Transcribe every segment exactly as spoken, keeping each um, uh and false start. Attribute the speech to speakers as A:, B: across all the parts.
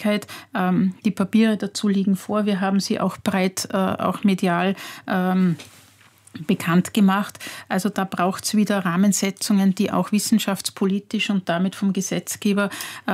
A: Öffentlichkeit. Ähm, die Papiere dazu liegen vor. Wir haben sie auch breit, äh, auch medial ähm, bekannt gemacht. Also da braucht es wieder Rahmensetzungen, die auch wissenschaftspolitisch und damit vom Gesetzgeber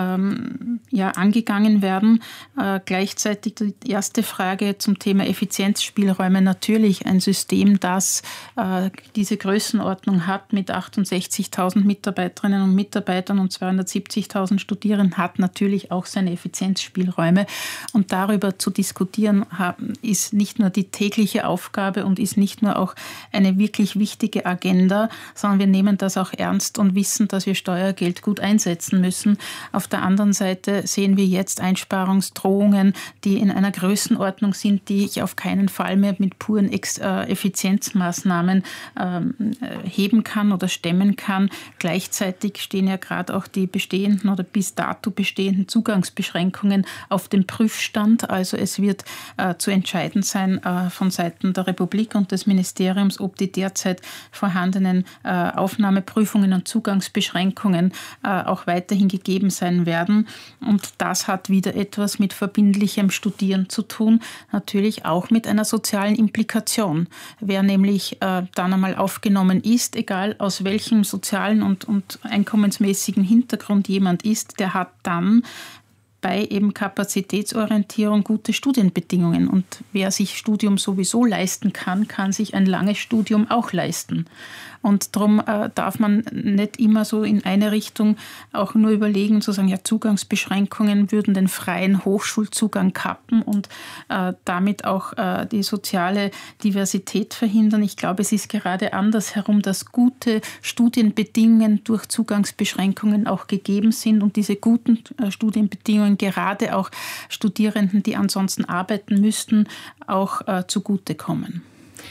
A: ähm, ja, angegangen werden. Äh, gleichzeitig die erste Frage zum Thema Effizienzspielräume. Natürlich ein System, das äh, diese Größenordnung hat mit achtundsechzigtausend Mitarbeiterinnen und Mitarbeitern und zweihundertsiebzigtausend Studierenden, hat natürlich auch seine Effizienzspielräume. Und darüber zu diskutieren, haben, ist nicht nur die tägliche Aufgabe und ist nicht nur auch eine wirklich wichtige Agenda, sondern wir nehmen das auch ernst und wissen, dass wir Steuergeld gut einsetzen müssen. Auf der anderen Seite sehen wir jetzt Einsparungsdrohungen, die in einer Größenordnung sind, die ich auf keinen Fall mehr mit puren Effizienzmaßnahmen ähm, heben kann oder stemmen kann. Gleichzeitig stehen ja gerade auch die bestehenden oder bis dato bestehenden Zugangsbeschränkungen auf dem Prüfstand. Also es wird äh, zu entscheiden sein äh, von Seiten der Republik und des Ministeriums, ob die derzeit vorhandenen äh, Aufnahmeprüfungen und Zugangsbeschränkungen äh, auch weiterhin gegeben sein werden. Und das hat wieder etwas mit verbindlichem Studieren zu tun, natürlich auch mit einer sozialen Implikation. Wer nämlich äh, dann einmal aufgenommen ist, egal aus welchem sozialen und, und einkommensmäßigen Hintergrund jemand ist, der hat dann bei eben Kapazitätsorientierung gute Studienbedingungen. Und wer sich Studium sowieso leisten kann, kann sich ein langes Studium auch leisten. Und darum äh, darf man nicht immer so in eine Richtung auch nur überlegen, zu sagen, ja, Zugangsbeschränkungen würden den freien Hochschulzugang kappen und äh, damit auch äh, die soziale Diversität verhindern. Ich glaube, es ist gerade andersherum, dass gute Studienbedingungen durch Zugangsbeschränkungen auch gegeben sind und diese guten äh, Studienbedingungen gerade auch Studierenden, die ansonsten arbeiten müssten, auch äh, zugutekommen.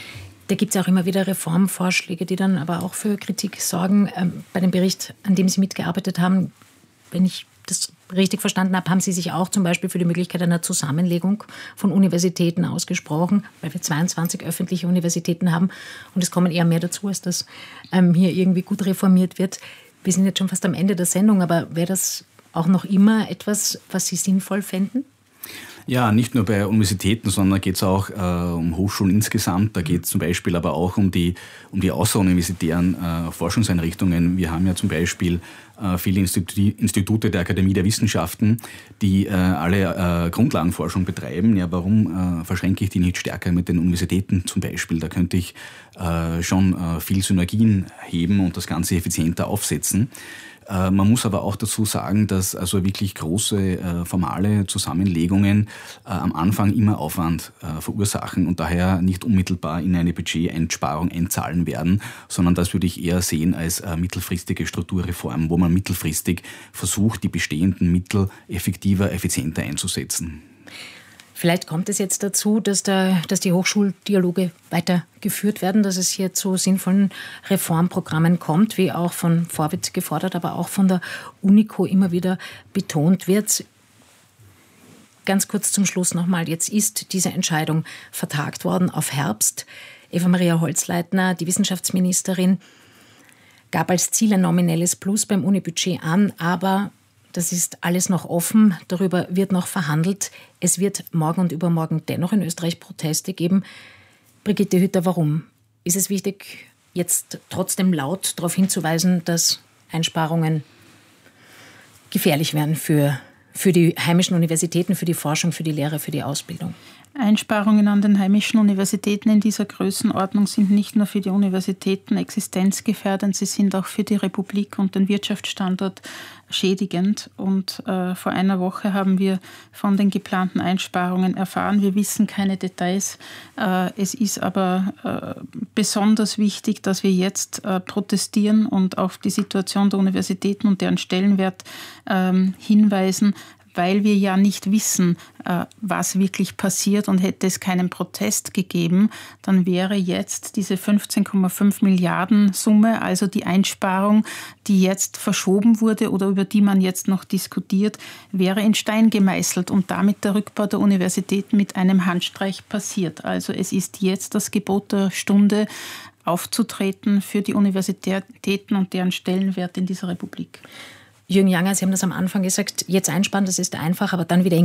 B: Da gibt es auch immer wieder Reformvorschläge, die dann aber auch für Kritik sorgen. Ähm, bei dem Bericht, an dem Sie mitgearbeitet haben, wenn ich das richtig verstanden habe, haben Sie sich auch zum Beispiel für die Möglichkeit einer Zusammenlegung von Universitäten ausgesprochen, weil wir zweiundzwanzig öffentliche Universitäten haben und es kommen eher mehr dazu, als dass ähm, hier irgendwie gut reformiert wird. Wir sind jetzt schon fast am Ende der Sendung, aber wäre das auch noch immer etwas, was Sie sinnvoll fänden?
C: Ja, nicht nur bei Universitäten, sondern da geht es auch äh, um Hochschulen insgesamt. Da geht es zum Beispiel aber auch um die, um die außeruniversitären äh, Forschungseinrichtungen. Wir haben ja zum Beispiel äh, viele Institu- Institute der Akademie der Wissenschaften, die äh, alle äh, Grundlagenforschung betreiben. Ja, warum äh, verschränke ich die nicht stärker mit den Universitäten zum Beispiel? Da könnte ich äh, schon äh, viel Synergien heben und das Ganze effizienter aufsetzen. Man muss aber auch dazu sagen, dass also wirklich große äh, formale Zusammenlegungen äh, am Anfang immer Aufwand äh, verursachen und daher nicht unmittelbar in eine Budgeteinsparung einzahlen werden, sondern das würde ich eher sehen als äh, mittelfristige Strukturreform, wo man mittelfristig versucht, die bestehenden Mittel effektiver, effizienter einzusetzen.
B: Vielleicht kommt es jetzt dazu, dass, der, dass die Hochschuldialoge weitergeführt werden, dass es hier zu sinnvollen Reformprogrammen kommt, wie auch von Vorwitz gefordert, aber auch von der UNICO immer wieder betont wird. Ganz kurz zum Schluss nochmal. Jetzt ist diese Entscheidung vertagt worden auf Herbst. Eva-Maria Holzleitner, die Wissenschaftsministerin, gab als Ziel ein nominelles Plus beim Unibudget an, aber das ist alles noch offen, darüber wird noch verhandelt. Es wird morgen und übermorgen dennoch in Österreich Proteste geben. Brigitte Hütter, warum? Ist es wichtig, jetzt trotzdem laut darauf hinzuweisen, dass Einsparungen gefährlich wären für, für die heimischen Universitäten, für die Forschung, für die Lehre, für die Ausbildung?
A: Einsparungen an den heimischen Universitäten in dieser Größenordnung sind nicht nur für die Universitäten existenzgefährdend, sie sind auch für die Republik und den Wirtschaftsstandort schädigend. Und äh, vor einer Woche haben wir von den geplanten Einsparungen erfahren. Wir wissen keine Details. Äh, es ist aber äh, besonders wichtig, dass wir jetzt äh, protestieren und auf die Situation der Universitäten und deren Stellenwert äh, hinweisen, weil wir ja nicht wissen, was wirklich passiert, und hätte es keinen Protest gegeben, dann wäre jetzt diese fünfzehn Komma fünf Milliarden Summe, also die Einsparung, die jetzt verschoben wurde oder über die man jetzt noch diskutiert, wäre in Stein gemeißelt und damit der Rückbau der Universitäten mit einem Handstreich passiert. Also es ist jetzt das Gebot der Stunde, aufzutreten für die Universitäten und deren Stellenwert in dieser Republik.
B: Jürgen Janger, Sie haben das am Anfang gesagt, jetzt einsparen, das ist einfach, aber dann wieder in